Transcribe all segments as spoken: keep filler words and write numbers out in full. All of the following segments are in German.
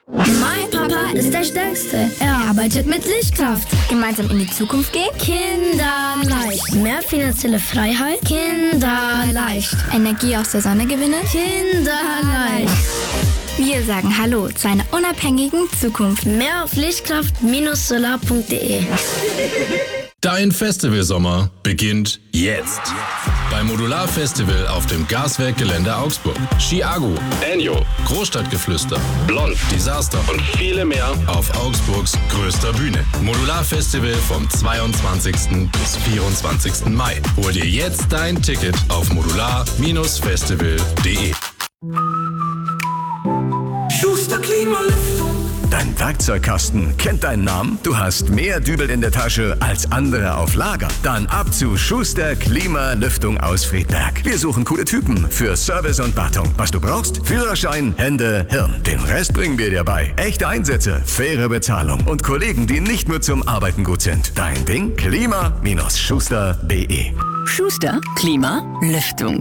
Mein Papa ist der Stärkste. Er arbeitet mit Lichtkraft. Gemeinsam in die Zukunft gehen? Kinderleicht. Mehr finanzielle Freiheit? Kinderleicht. Energie aus der Sonne gewinnen? Kinderleicht. Wir sagen Hallo zu einer unabhängigen Zukunft. Mehr auf lichtkraft solar punkt de. Dein Festivalsommer beginnt jetzt. Beim Modular Festival auf dem Gaswerkgelände Augsburg. Chiago, Enyo, Großstadtgeflüster, Blond, Disaster und viele mehr auf Augsburgs größter Bühne. Modular Festival vom zweiundzwanzigsten bis vierundzwanzigsten Mai. Hol dir jetzt dein Ticket auf modular Festival punkt de. Schuster Klimalüftung. Dein Werkzeugkasten kennt deinen Namen? Du hast mehr Dübel in der Tasche als andere auf Lager? Dann ab zu Schuster Klimalüftung aus Friedberg. Wir suchen coole Typen für Service und Wartung. Was du brauchst? Führerschein, Hände, Hirn. Den Rest bringen wir dir bei. Echte Einsätze, faire Bezahlung und Kollegen, die nicht nur zum Arbeiten gut sind. Dein Ding? Klima Schuster punkt de. Schuster Klimalüftung.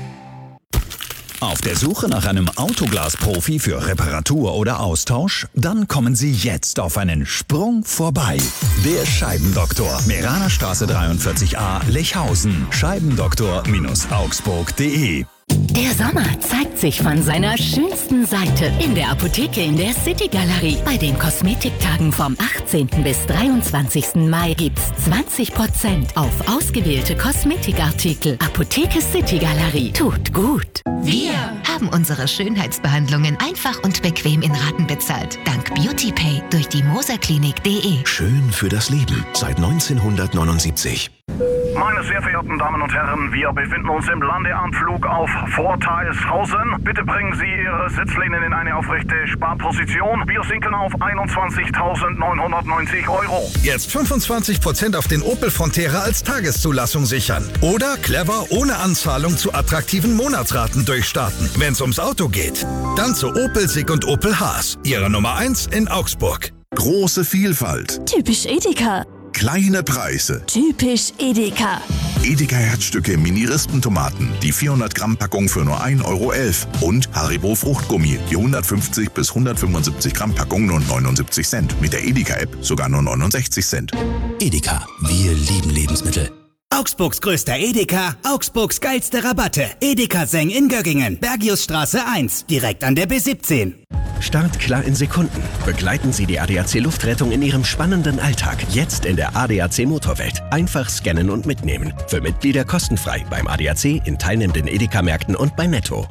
Auf der Suche nach einem Autoglas-Profi für Reparatur oder Austausch? Dann kommen Sie jetzt auf einen Sprung vorbei. Der Scheibendoktor. Meranerstraße dreiundvierzig a, Lechhausen. Scheibendoktor Augsburg punkt de. Der Sommer zeigt sich von seiner schönsten Seite in der Apotheke in der City Galerie. Bei den Kosmetiktagen vom achtzehnten bis dreiundzwanzigsten Mai gibt's zwanzig Prozent auf ausgewählte Kosmetikartikel. Apotheke City Galerie. Tut gut. Wir haben unsere Schönheitsbehandlungen einfach und bequem in Raten bezahlt. Dank BeautyPay durch die moserklinik punkt de. Schön für das Leben seit neunzehnhundertneunundsiebzig. Meine sehr verehrten Damen und Herren, wir befinden uns im Landeanflug auf Vorteilshausen. Bitte bringen Sie Ihre Sitzlehnen in eine aufrechte Sparposition. Wir sinken auf einundzwanzigtausendneunhundertneunzig Euro. Jetzt fünfundzwanzig Prozent auf den Opel Frontera als Tageszulassung sichern. Oder clever ohne Anzahlung zu attraktiven Monatsraten durchstarten. Wenn es ums Auto geht, dann zu Opel Sig und Opel Haas. Ihre Nummer eins in Augsburg. Große Vielfalt. Typisch Edeka. Kleine Preise. Typisch Edeka. Edeka Herzstücke Mini-Rispentomaten, die vierhundert Gramm Packung für nur ein Euro elf. Und Haribo Fruchtgummi, die hundertfünfzig bis hundertfünfundsiebzig Gramm Packung nur neunundsiebzig Cent. Mit der Edeka-App sogar nur neunundsechzig Cent. Edeka, wir lieben Lebensmittel. Augsburgs größter Edeka, Augsburgs geilste Rabatte. Edeka Seng in Göggingen, Bergiusstraße eins, direkt an der B siebzehn. Startklar in Sekunden. Begleiten Sie die A D A C Luftrettung in Ihrem spannenden Alltag. Jetzt in der A D A C Motorwelt. Einfach scannen und mitnehmen. Für Mitglieder kostenfrei beim A D A C, in teilnehmenden Edeka-Märkten und bei Netto.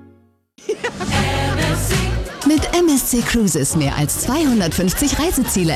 Mit M S C Cruises mehr als zweihundertfünfzig Reiseziele